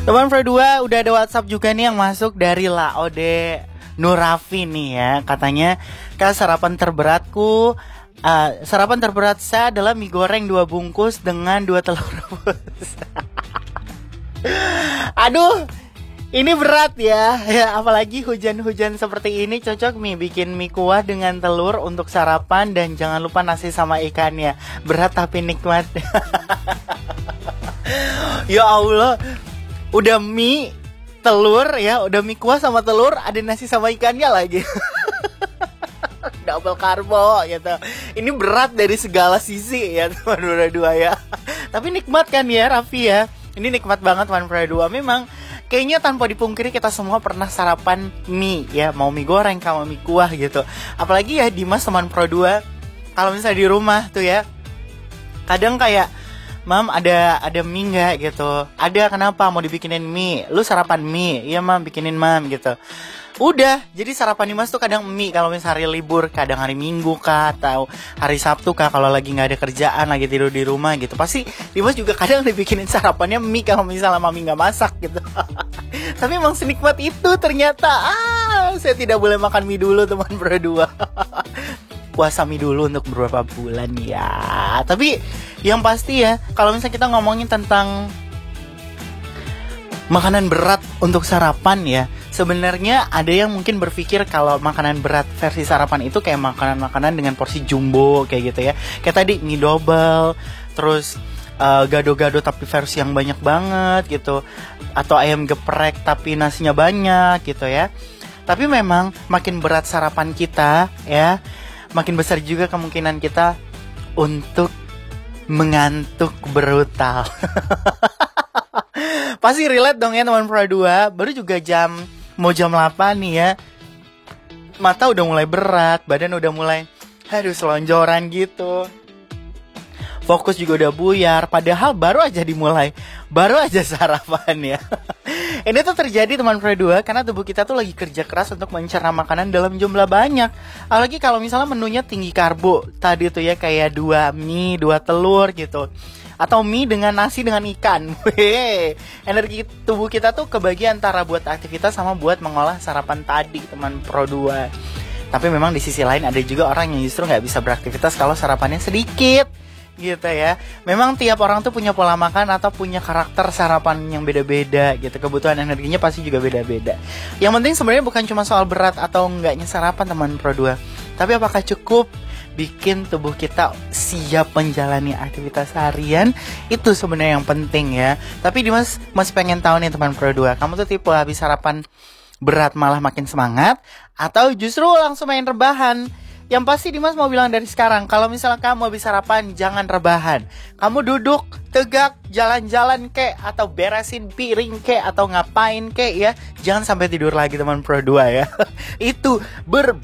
Teman Pro 2, udah ada WhatsApp juga nih yang masuk dari Laode Nurafi nih ya. Katanya, Kak, sarapan terberat saya adalah mie goreng 2 bungkus dengan 2 telur rebus. Aduh, ini berat ya. Ya, apalagi hujan-hujan seperti ini cocok bikin mie kuah dengan telur untuk sarapan, dan jangan lupa nasi sama ikannya. Berat tapi nikmat. Ya Allah, udah mie, telur ya, udah mie kuah sama telur, ada nasi sama ikannya lagi. Double karbo gitu. Ini berat dari segala sisi ya teman Pro 2 ya. Tapi nikmat kan ya Raffi ya. Ini nikmat banget teman Pro 2. Memang kayaknya tanpa dipungkiri kita semua pernah sarapan mie ya, mau mie goreng sama mie kuah gitu. Apalagi ya Dimas teman Pro 2, kalau misalnya di rumah tuh ya, kadang kayak, Mam, ada mie nggak gitu? Ada, kenapa? Mau dibikinin mie? Lu sarapan mie? Iya Mam, bikinin Mam gitu. Udah, jadi sarapan Dimas tuh kadang mie kalau misalnya hari libur, kadang hari Minggu kah, atau hari Sabtu kah, kalau lagi nggak ada kerjaan, lagi tidur di rumah gitu. Pasti Dimas juga kadang dibikinin sarapannya mie kalau misalnya mami nggak masak gitu. Tapi emang senikmat itu ternyata. Saya tidak boleh makan mie dulu teman Pro 2. Puasa mie dulu untuk beberapa bulan ya. Tapi yang pasti ya, kalau misalnya kita ngomongin tentang makanan berat untuk sarapan ya, sebenarnya ada yang mungkin berpikir kalau makanan berat versi sarapan itu kayak makanan-makanan dengan porsi jumbo kayak gitu ya. Kayak tadi mie double, terus gado-gado tapi versi yang banyak banget gitu, atau ayam geprek tapi nasinya banyak gitu ya. Tapi memang makin berat sarapan kita ya, makin besar juga kemungkinan kita untuk mengantuk brutal. Pasti relate dong ya teman Pro 2. Baru juga mau jam 8 nih ya, mata udah mulai berat, badan udah mulai selonjoran gitu, fokus juga udah buyar. Padahal baru aja sarapan ya. Ini tuh terjadi teman Pro 2 karena tubuh kita tuh lagi kerja keras untuk mencerna makanan dalam jumlah banyak. Apalagi kalau misalnya menunya tinggi karbo tadi tuh ya, kayak 2 mie, 2 telur gitu, atau mie dengan nasi dengan ikan. Energi tubuh kita tuh kebagi antara buat aktivitas sama buat mengolah sarapan tadi teman Pro 2. Tapi memang di sisi lain ada juga orang yang justru gak bisa beraktivitas kalau sarapannya sedikit gitu ya. Memang tiap orang tuh punya pola makan atau punya karakter sarapan yang beda-beda gitu. Kebutuhan energinya pasti juga beda-beda. Yang penting sebenarnya bukan cuma soal berat atau enggaknya sarapan teman Pro 2, tapi apakah cukup bikin tubuh kita siap menjalani aktivitas harian. Itu sebenarnya yang penting ya. Tapi Dimas masih pengen tahu nih teman Pro 2, kamu tuh tipe habis sarapan berat malah makin semangat, atau justru langsung main rebahan? Yang pasti Dimas mau bilang dari sekarang, kalau misalnya kamu habis sarapan, jangan rebahan. Kamu duduk tegak, jalan-jalan kek, atau beresin piring kek, atau ngapain kek ya. Jangan sampai tidur lagi teman Pro 2 ya. Itu